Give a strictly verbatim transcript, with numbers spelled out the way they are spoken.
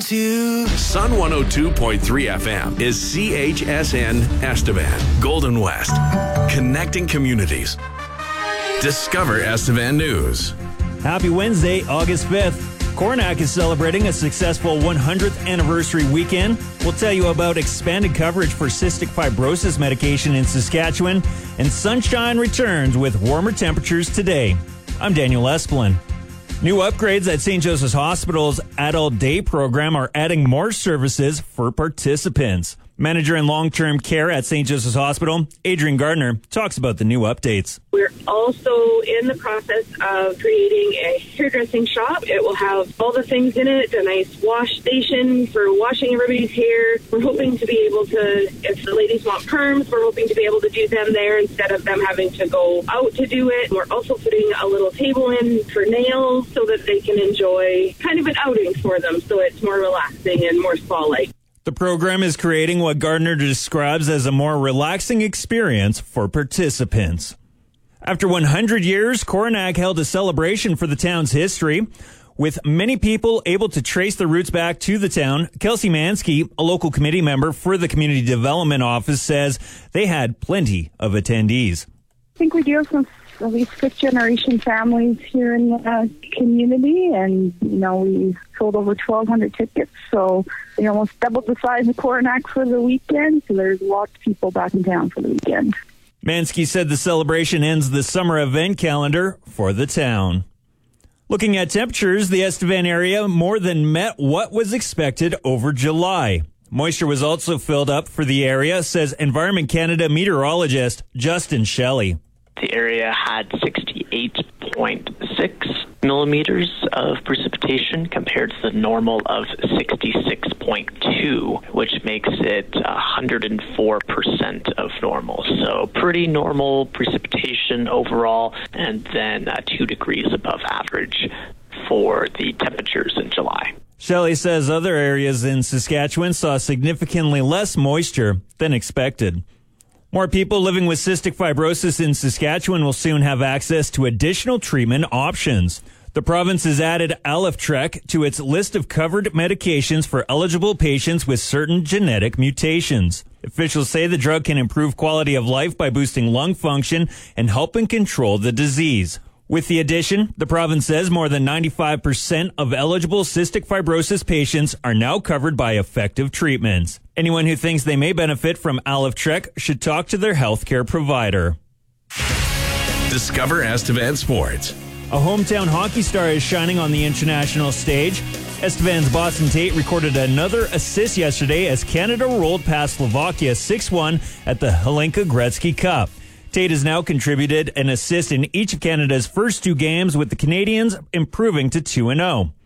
to Sun one oh two point three F M is C H S N Estevan, Golden West. Connecting communities. Discover Estevan News. Happy Wednesday, August fifth. Coronac is celebrating a successful one hundredth anniversary weekend. We'll tell you about expanded coverage for cystic fibrosis medication in Saskatchewan, and sunshine returns with warmer temperatures today. I'm Daniel Esplin. New upgrades at Saint Joseph's Hospital's Adult Day program are adding more services for participants. Manager in long-term care at Saint Joseph's Hospital, Adrienne Gardner, talks about the new updates. We're also in the process of creating a hairdressing shop. It will have all the things in it, a nice wash station for washing everybody's hair. We're hoping to be able to, if the ladies want perms, we're hoping to be able to do them there instead of them having to go out to do it. We're also putting a little table in for nails so that they can enjoy kind of an outing for them, so it's more relaxing and more spa-like. The program is creating what Gardner describes as a more relaxing experience for participants. After one hundred years, Coronac held a celebration for the town's history, with many people able to trace their roots back to the town. Kelsey Mansky, a local committee member for the Community Development Office, says they had plenty of attendees. I think we do have some at least fifth-generation families here in the uh, community, and, you know, we sold over twelve hundred tickets, so we almost doubled the size of Coronac for the weekend, so there's lots of people back in town for the weekend. Mansky said the celebration ends the summer event calendar for the town. Looking at temperatures, the Estevan area more than met what was expected over July. Moisture was also filled up for the area, says Environment Canada meteorologist Justin Shelley. The area had sixty-eight point six millimeters of precipitation compared to the normal of sixty-six point two, which makes it one hundred four percent of normal. So pretty normal precipitation overall, and then uh, two degrees above average for the temperatures in July. Shelley says other areas in Saskatchewan saw significantly less moisture than expected. More people living with cystic fibrosis in Saskatchewan will soon have access to additional treatment options. The province has added Alyftrek to its list of covered medications for eligible patients with certain genetic mutations. Officials say the drug can improve quality of life by boosting lung function and helping control the disease. With the addition, the province says more than ninety-five percent of eligible cystic fibrosis patients are now covered by effective treatments. Anyone who thinks they may benefit from Alyftrek should talk to their healthcare provider. Discover Estevan Sports. A hometown hockey star is shining on the international stage. Estevan's Boston Tate recorded another assist yesterday as Canada rolled past Slovakia six one at the Hlinka Gretzky Cup. Tate has now contributed an assist in each of Canada's first two games, with the Canadians improving to two and oh.